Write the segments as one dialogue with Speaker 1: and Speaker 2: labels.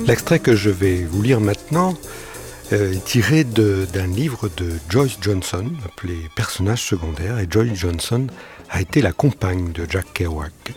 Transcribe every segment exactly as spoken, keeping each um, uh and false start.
Speaker 1: L'extrait que je vais vous lire maintenant euh, est tiré de, d'un livre de Joyce Johnson, appelé Personnages secondaires, et Joyce Johnson a été la compagne de Jack Kerouac.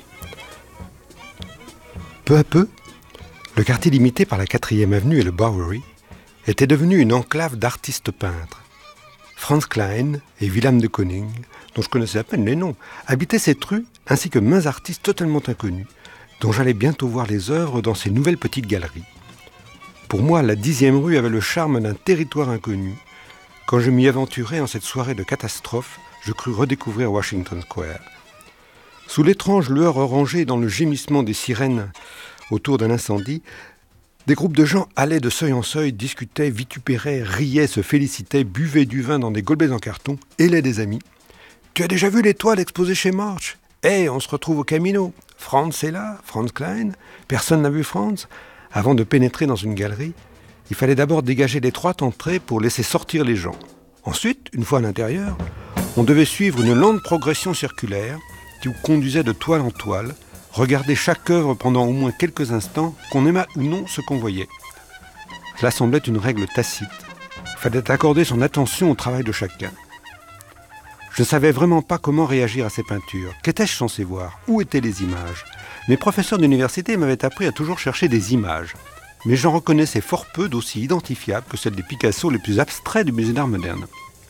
Speaker 1: Peu à peu, le quartier limité par la quatrième avenue et le Bowery était devenu une enclave d'artistes peintres. Franz Klein et Willem de Kooning, dont je connaissais à peine les noms, habitaient cette rue, ainsi que maints artistes totalement inconnus, dont j'allais bientôt voir les œuvres dans ces nouvelles petites galeries. Pour moi, la dixième rue avait le charme d'un territoire inconnu. Quand je m'y aventurais en cette soirée de catastrophe, je crus redécouvrir Washington Square. Sous l'étrange lueur orangée dans le gémissement des sirènes autour d'un incendie, des groupes de gens allaient de seuil en seuil, discutaient, vitupéraient, riaient, se félicitaient, buvaient du vin dans des gobelets en carton, hélaient des amis. « Tu as déjà vu l'étoile exposée chez March ? Hé, hey, on se retrouve au Camino. Franz est là, Franz Klein. Personne n'a vu Franz ?» Avant de pénétrer dans une galerie, il fallait d'abord dégager l'étroite entrée pour laisser sortir les gens. Ensuite, une fois à l'intérieur, on devait suivre une lente progression circulaire qui vous conduisait de toile en toile, regarder chaque œuvre pendant au moins quelques instants, qu'on aimât ou non ce qu'on voyait. Cela semblait une règle tacite. Il fallait accorder son attention au travail de chacun. Je ne savais vraiment pas comment réagir à ces peintures. Qu'étais-je censé voir ? Où étaient les images ? Mes professeurs d'université m'avaient appris à toujours chercher des images. Mais j'en reconnaissais fort peu d'aussi identifiables que celles des Picasso les plus abstraits du musée d'art moderne.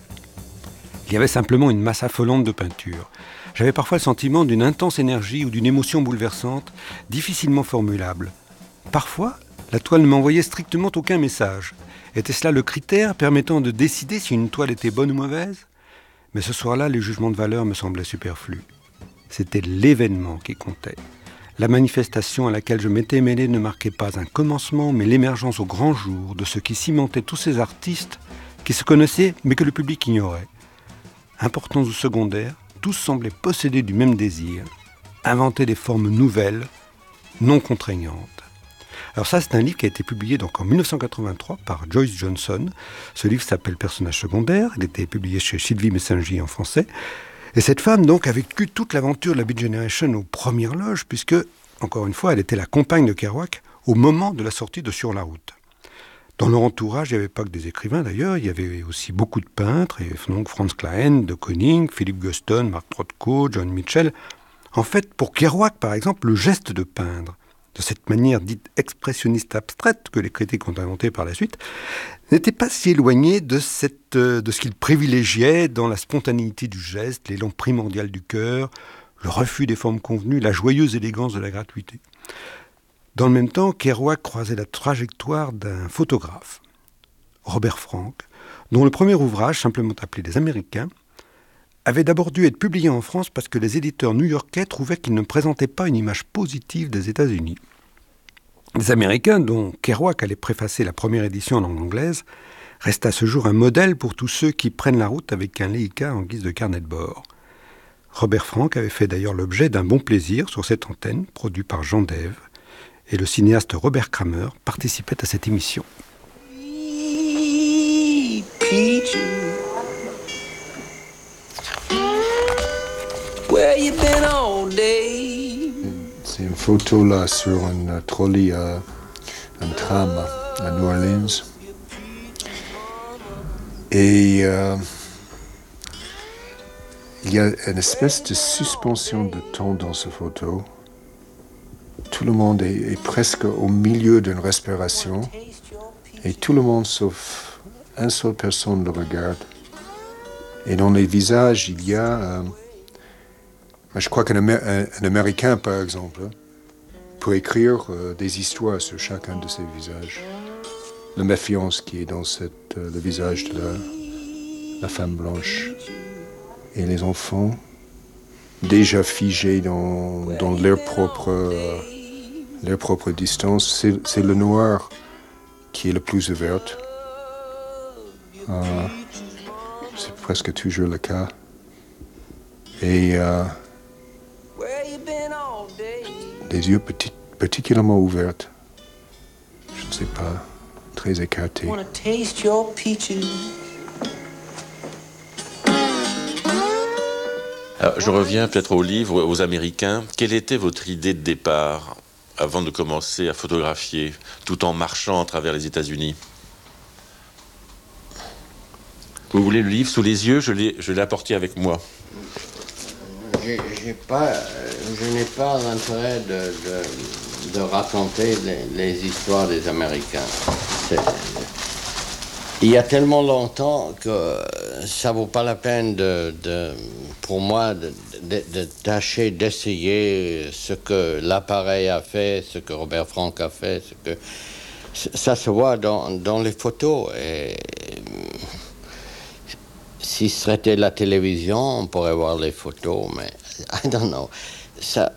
Speaker 1: Il y avait simplement une masse affolante de peintures. J'avais parfois le sentiment d'une intense énergie ou d'une émotion bouleversante, difficilement formulable. Parfois, la toile ne m'envoyait strictement aucun message. Était-ce là le critère permettant de décider si une toile était bonne ou mauvaise ? Mais ce soir-là, les jugements de valeur me semblaient superflus. C'était l'événement qui comptait. La manifestation à laquelle je m'étais mêlé ne marquait pas un commencement, mais l'émergence au grand jour de ce qui cimentait tous ces artistes qui se connaissaient, mais que le public ignorait. Importants ou secondaires, tous semblaient posséder du même désir, inventer des formes nouvelles, non contraignantes. Alors ça, c'est un livre qui a été publié donc en dix-neuf cent quatre-vingt-trois par Joyce Johnson. Ce livre s'appelle Personnages secondaires. Il a été publié chez Sylvie Messengier en français. Et cette femme, donc, a vécu toute l'aventure de la Beat Generation aux premières loges, puisque, encore une fois, elle était la compagne de Kerouac au moment de la sortie de Sur la route. Dans leur entourage, il n'y avait pas que des écrivains, d'ailleurs. Il y avait aussi beaucoup de peintres, et donc Franz Klein, de Kooning, Philip Guston, Mark Rothko, John Mitchell. En fait, pour Kerouac, par exemple, le geste de peindre, de cette manière dite expressionniste abstraite que les critiques ont inventée par la suite, n'était pas si éloigné de, cette, de ce qu'il privilégiait dans la spontanéité du geste, l'élan primordial du cœur, le refus des formes convenues, la joyeuse élégance de la gratuité. Dans le même temps, Kerouac croisait la trajectoire d'un photographe, Robert Frank, dont le premier ouvrage, simplement appelé Les Américains, avait d'abord dû être publié en France parce que les éditeurs new-yorkais trouvaient qu'il ne présentait pas une image positive des États-Unis. Les Américains, dont Kerouac allait préfacer la première édition en langue anglaise, restent à ce jour un modèle pour tous ceux qui prennent la route avec un Leica en guise de carnet de bord. Robert Frank avait fait d'ailleurs l'objet d'un bon plaisir sur cette antenne, produit par Jean Dève, et le cinéaste Robert Kramer participait à cette émission.
Speaker 2: C'est une photo là sur un trolley, euh, un tram à New Orleans. Et euh, il y a une espèce de suspension de temps dans cette photo. Tout le monde est, est presque au milieu d'une respiration. Et tout le monde, sauf une seule personne, le regarde. Et dans les visages, il y a... Euh, je crois qu'un Amé- un, un Américain, par exemple, peut écrire euh, des histoires sur chacun de ces visages. La méfiance qui est dans cette, euh, le visage de la, la femme blanche. Et les enfants, déjà figés dans, dans leur, propre, euh, leur propre distance. C'est, c'est le noir qui est le plus ouverte. Euh, c'est presque toujours le cas. Et... Euh, des yeux petit, particulièrement ouverts. Je ne sais pas, très écartés.
Speaker 3: Alors, je reviens peut-être au livre, aux Américains. Quelle était votre idée de départ avant de commencer à photographier, tout en marchant à travers les États-Unis? Vous voulez le livre sous les yeux? Je l'ai, je l'ai apporté avec moi.
Speaker 4: J'ai, j'ai pas, je n'ai pas l'intérêt de, de, de raconter les, les histoires des Américains. C'est, il y a tellement longtemps que ça vaut pas la peine de, de pour moi de, de, de tâcher d'essayer ce que l'appareil a fait, ce que Robert Frank a fait, ce que ça se voit dans, dans les photos. Et si c'était la télévision, on pourrait voir les photos, mais I don't know. Ça,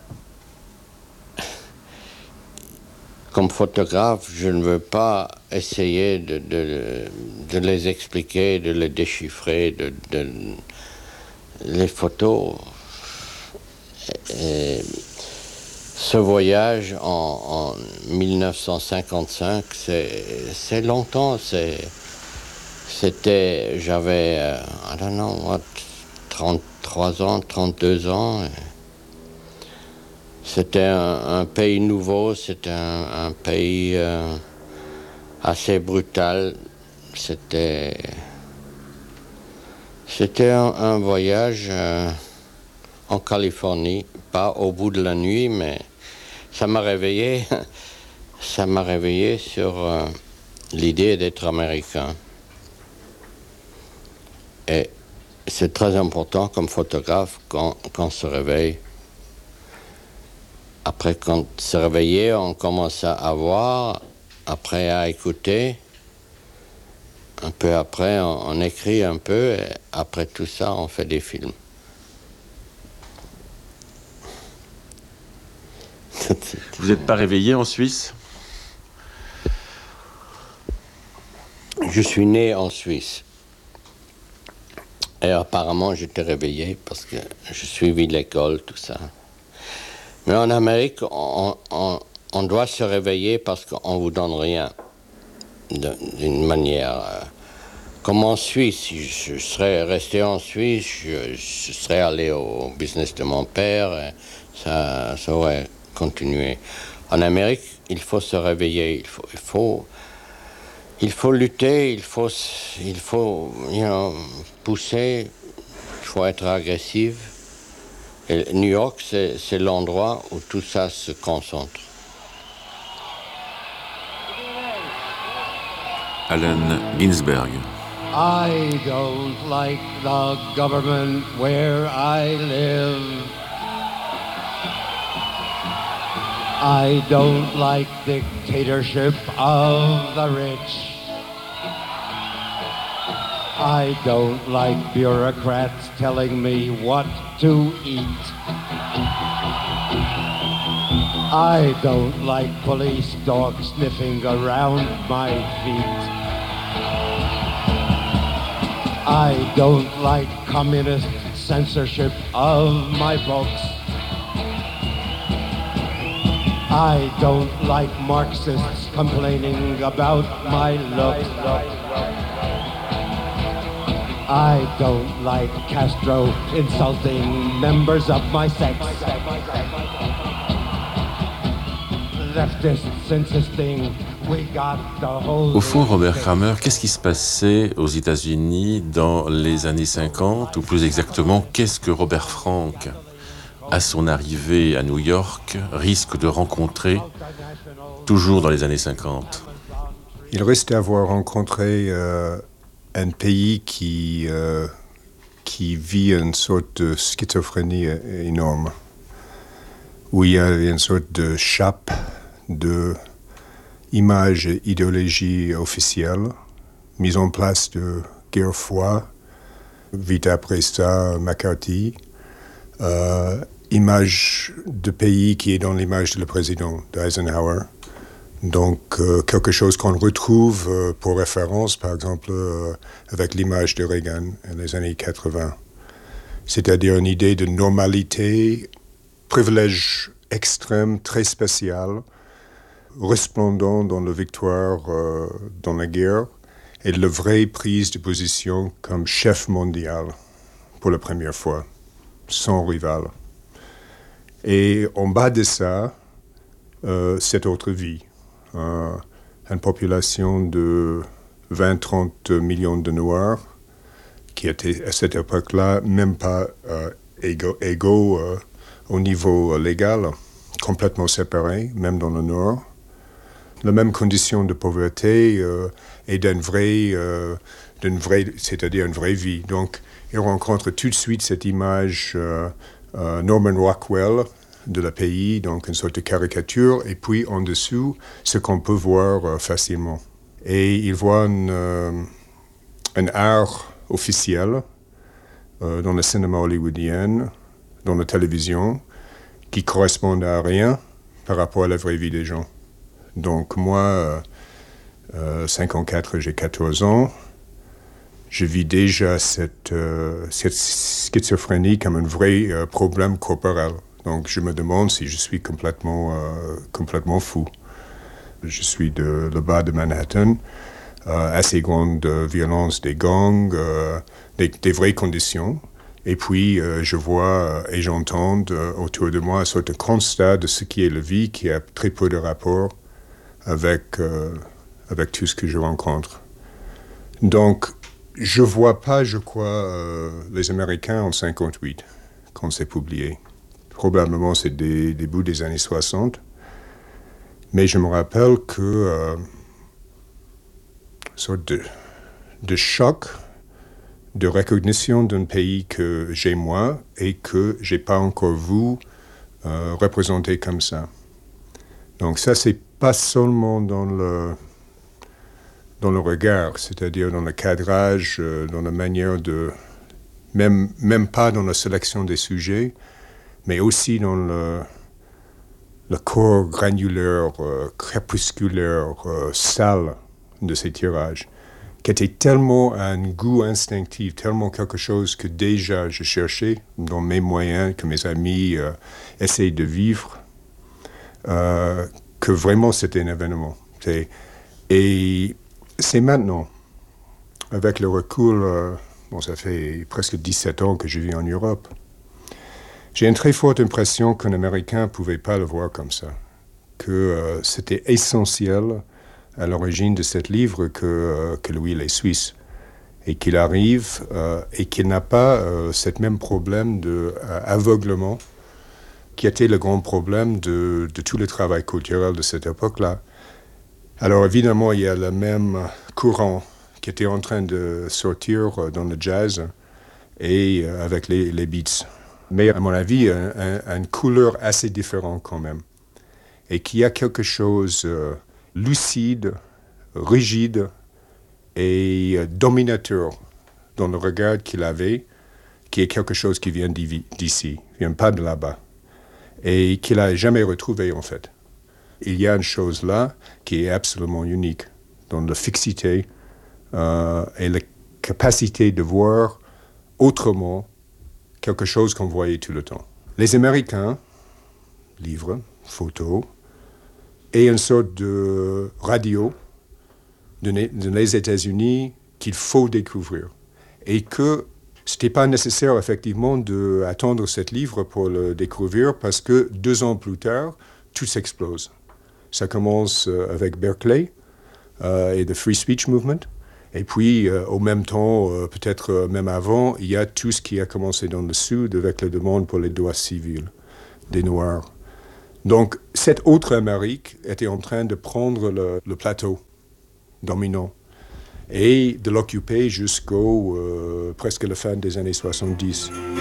Speaker 4: comme photographe, je ne veux pas essayer de, de, de les expliquer, de les déchiffrer, de, de les photos. Et ce voyage en, en mille neuf cent cinquante-cinq, c'est, c'est longtemps, c'est, c'était, j'avais, euh, I don't know, what, trente-trois ans, trente-deux ans. C'était un, un pays nouveau, c'était un, un pays euh, assez brutal. C'était, c'était un, un voyage euh, en Californie, pas au bout de la nuit, mais ça m'a réveillé, ça m'a réveillé sur euh, l'idée d'être américain. Et c'est très important comme photographe quand, quand on se réveille. Après, quand on se réveillait, on commence à voir, après à écouter. Un peu après, on, on écrit un peu, et après tout ça, on fait des films.
Speaker 3: Vous n'êtes pas réveillé en Suisse?
Speaker 4: Je suis né en Suisse. Et apparemment, j'étais réveillé parce que je suivis l'école, tout ça. Mais en Amérique, on, on, on doit se réveiller parce qu'on ne vous donne rien, d'une manière. Comme en Suisse, si je serais resté en Suisse, je, je serais allé au business de mon père, et ça, ça aurait continué. En Amérique, il faut se réveiller, il faut, il faut, il faut lutter, il faut, il faut you know, pousser, il faut être agressif. Et New York, c'est, c'est l'endroit où tout ça se concentre.
Speaker 3: Allen Ginsberg.
Speaker 5: I don't like the government where I live. I don't like dictatorship of the rich. I don't like bureaucrats telling me what to eat. I don't like police dogs sniffing around my feet. I don't like communist censorship of my books. I don't like Marxists complaining about my looks. I don't like Castro insulting members of my sex. Leftists insisting we got the whole...
Speaker 3: Au fond, Robert Kramer, qu'est-ce qui se passait aux États-Unis dans les années cinquante, ou plus exactement, qu'est-ce que Robert Frank, à son arrivée à New York, risque de rencontrer toujours dans les années cinquante?
Speaker 2: Il risque d'avoir rencontré euh, un pays qui, euh, qui vit une sorte de schizophrénie énorme, où il y a une sorte de chape de images et idéologies officielles, mise en place de guerre froide, vite après ça, McCarthy, euh, image de pays qui est dans l'image de le président d'Eisenhower. Donc, euh, quelque chose qu'on retrouve euh, pour référence, par exemple, euh, avec l'image de Reagan dans les années quatre-vingts. C'est-à-dire une idée de normalité, privilège extrême, très spécial, resplendant dans la victoire euh, dans la guerre et la vraie prise de position comme chef mondial pour la première fois, sans rival. Et en bas de ça, euh, cette autre vie. Euh, une population de vingt à trente millions de Noirs qui étaient à cette époque-là même pas euh, égaux, égaux euh, au niveau légal, complètement séparés, même dans le Nord. La même condition de pauvreté euh, et d'une vraie, euh, d'une vraie, c'est-à-dire une vraie vie. Donc, il rencontre tout de suite cette image euh, euh, Norman Rockwell de le pays, donc une sorte de caricature, et puis en dessous, ce qu'on peut voir euh, facilement. Et il voit une, euh, un art officiel euh, dans le cinéma hollywoodien, dans la télévision, qui correspond à rien par rapport à la vraie vie des gens. Donc moi, euh, euh, cinquante-quatre, j'ai quatorze ans, je vis déjà cette, euh, cette schizophrénie comme un vrai euh, problème corporel. Donc je me demande si je suis complètement, euh, complètement fou. Je suis de le bas de Manhattan, euh, assez grande euh, violence des gangs, euh, des, des vraies conditions. Et puis euh, je vois et j'entends euh, autour de moi un sorte de constat de ce qui est la vie qui a très peu de rapport avec, euh, avec tout ce que je rencontre. Donc je ne vois pas, je crois, euh, les Américains en cinquante-huit, quand c'est publié. Probablement c'est des débuts des années soixante. Mais je me rappelle que euh, sorte de, de choc, de recognition d'un pays que j'ai moi et que j'ai pas encore vu euh, représenté comme ça. Donc ça, c'est pas seulement dans le dans le regard, c'est-à-dire dans le cadrage, euh, dans la manière de, même même pas dans la sélection des sujets, mais aussi dans le le corps granulaire, euh, crépusculaire, euh, sale de ces tirages, qui était tellement un goût instinctif, tellement quelque chose que déjà je cherchais dans mes moyens, que mes amis euh, essayent de vivre, euh, que vraiment c'était un événement. C'est, et c'est maintenant, avec le recul, euh, bon, ça fait presque dix-sept ans que je vis en Europe, j'ai une très forte impression qu'un Américain ne pouvait pas le voir comme ça, que euh, c'était essentiel à l'origine de ce livre que, euh, que lui, il est suisse, et qu'il arrive euh, et qu'il n'a pas euh, ce même problème d'aveuglement euh, qui était le grand problème de, de tout le travail culturel de cette époque-là. Alors évidemment, il y a le même courant qui était en train de sortir dans le jazz et euh, avec les, les beats. Mais à mon avis, un, un, une couleur assez différente quand même. Et qu'il y a quelque chose euh, lucide, rigide et euh, dominateur dans le regard qu'il avait, qui est quelque chose qui vient d'ici, vient pas de là-bas, et qu'il n'a jamais retrouvé en fait. Il y a une chose là qui est absolument unique, dans la fixité euh, et la capacité de voir autrement quelque chose qu'on voyait tout le temps. Les Américains, livres, photos, et une sorte de radio de, de les États-Unis qu'il faut découvrir. Et que ce n'était pas nécessaire, effectivement, d'attendre ce livre pour le découvrir, parce que deux ans plus tard, tout s'explose. Ça commence avec Berkeley euh, et le Free Speech Movement. Et puis, euh, au même temps, euh, peut-être euh, même avant, il y a tout ce qui a commencé dans le Sud avec la demande pour les droits civils des Noirs. Donc, cette autre Amérique était en train de prendre le, le plateau dominant et de l'occuper jusqu'au euh, presque la fin des années soixante-dix.